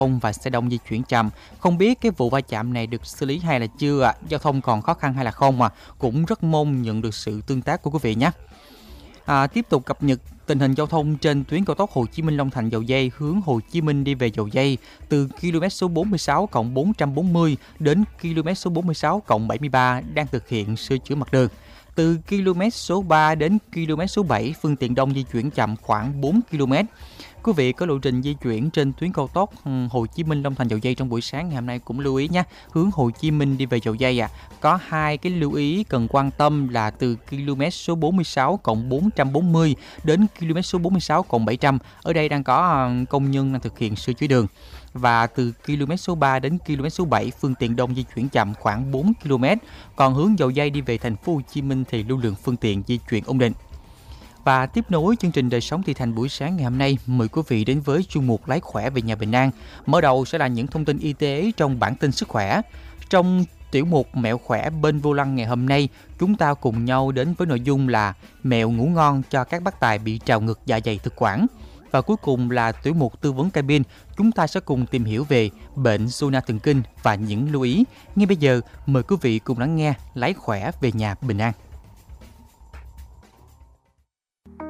đông và xe đông di chuyển chậm. Không biết cái vụ va chạm này được xử lý hay là chưa ạ? Giao thông còn khó khăn hay là không Cũng rất mong nhận được sự tương tác của quý vị nhé. Tiếp tục cập nhật tình hình giao thông trên tuyến cao tốc Hồ Chí Minh - Long Thành - Dầu Giây hướng Hồ Chí Minh đi về Dầu Giây từ km số 46 440 đến km số 46 73 đang thực hiện sửa chữa mặt đường. Từ km số 3 đến km số 7, phương tiện đông di chuyển chậm khoảng 4 km. Quý vị có lộ trình di chuyển trên tuyến cao tốc Hồ Chí Minh - Long Thành - Dầu Giây trong buổi sáng ngày hôm nay cũng lưu ý nhé. Hướng Hồ Chí Minh đi về Dầu Giây có hai cái lưu ý cần quan tâm là từ km số 46 440 đến km số 46 700. Ở đây đang có công nhân đang thực hiện sửa chữa đường. Và từ km số 3 đến km số 7, phương tiện đông di chuyển chậm khoảng 4 km. Còn hướng Dầu Giây đi về thành phố Hồ Chí Minh thì lưu lượng phương tiện di chuyển ổn định. Và tiếp nối chương trình Đời sống Thị Thành buổi sáng ngày hôm nay, mời quý vị đến với chuyên mục Lái khỏe về nhà bình an. Mở đầu sẽ là những thông tin y tế trong bản tin sức khỏe. Trong tiểu mục Mẹo khỏe bên vô lăng ngày hôm nay, chúng ta cùng nhau đến với nội dung là mẹo ngủ ngon cho các bác tài bị trào ngược dạ dày thực quản. Và cuối cùng là tiểu mục tư vấn cabin, chúng ta sẽ cùng tìm hiểu về bệnh zona thần kinh và những lưu ý. Ngay bây giờ, mời quý vị cùng lắng nghe Lái khỏe về nhà bình an.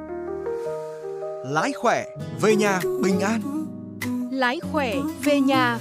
Lái khỏe về nhà bình an. Lái khỏe về nhà